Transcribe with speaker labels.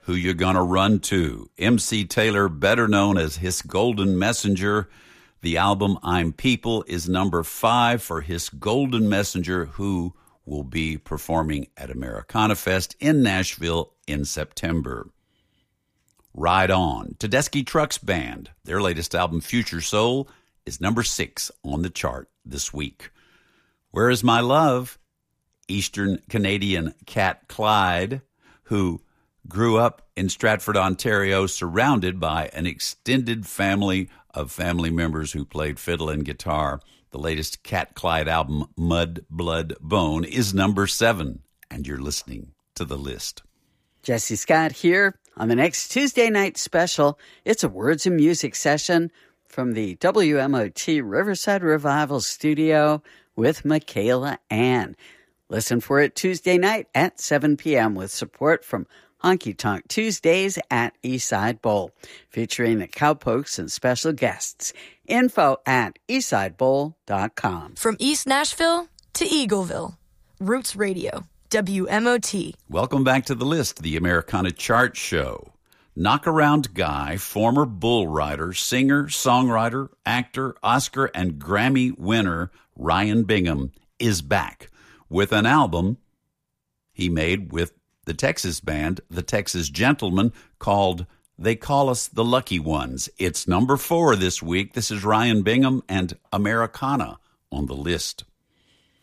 Speaker 1: Who You Gonna Run To? MC Taylor, better known as His Golden Messenger. The album I'm People is number 5 for His Golden Messenger, who will be performing at Americana Fest in Nashville in September. Ride On, Tedeschi Trucks Band. Their latest album, Future Soul, is number 6 on the chart this week. Where Is My Love? Eastern Canadian Cat Clyde, who grew up in Stratford, Ontario, surrounded by an extended family of family members who played fiddle and guitar. The latest Cat Clyde album, Mud, Blood, Bone, is number 7, and you're listening to The List.
Speaker 2: Jesse Scott here. On the next Tuesday night special, it's a Words and Music session from the WMOT Riverside Revival Studio with Michaela Ann. Listen for it Tuesday night at 7 p.m. with support from Honky Tonk Tuesdays at Eastside Bowl, featuring the Cowpokes and special guests. Info at eastsidebowl.com.
Speaker 3: From East Nashville to Eagleville, Roots Radio, WMOT.
Speaker 1: Welcome back to The List, the Americana Chart Show. Knockaround Guy, former bull rider, singer, songwriter, actor, Oscar, and Grammy winner Ryan Bingham is back with an album he made with the Texas band, the Texas Gentlemen, called They Call Us the Lucky Ones. It's number 4 this week. This is Ryan Bingham and Americana on The List.